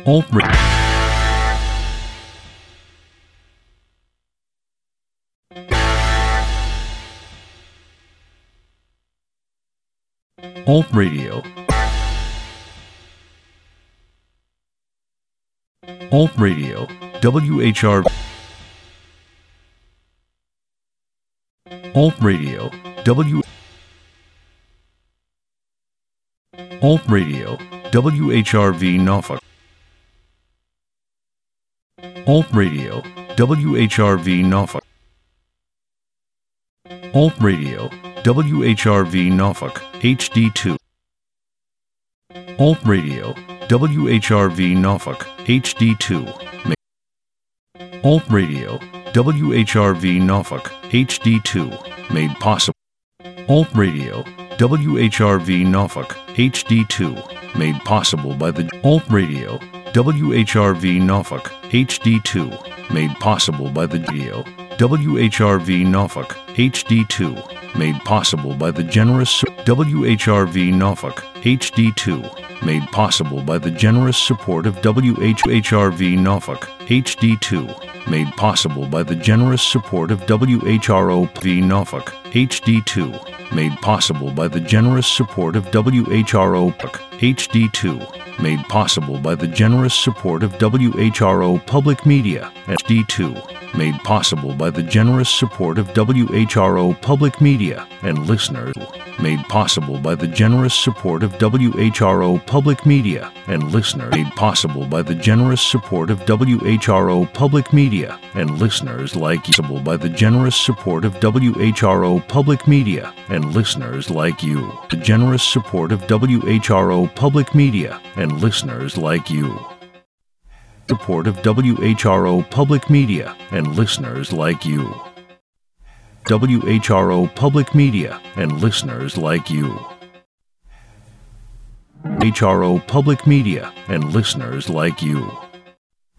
Alt Radio. Alt Radio. Alt Radio. WHR. Alt Radio. Alt Radio. WHRV Norfolk. Alt Radio. WHRV Norfolk. Alt Radio. WHRV Norfolk. HD2. Alt Radio. WHRV Norfolk. HD2. Alt Radio. WHRV Norfolk. HD2. Made possible. Alt Radio. WHRV Norfolk. HD2. Made possible by the Alt Radio. WHRV Norfolk. HD2. Made possible by the radio. WHRV Norfolk. HD2. Made possible by the generous WHRV Norfolk. HD2. Made possible by the generous support of WHRV Norfolk. HD2. Made possible by the generous support of WHROV Norfolk. HD2. Made possible by the generous support of WHRO HD2. Made possible by the generous support of WHRO Public Media. HD2. Made possible by the generous support of WHRO Public Media and listeners. Made possible by the generous support of WHRO Public Media and listeners. Made possible by the generous support of WHRO Public Media and listeners like you. By the generous support of WHRO Public Media and listeners like you. The generous support of WHRO Public Media and listeners like you. Support of WHRO Public Media and listeners like you. WHRO Public Media and listeners like you. HRO Public Media and listeners like you.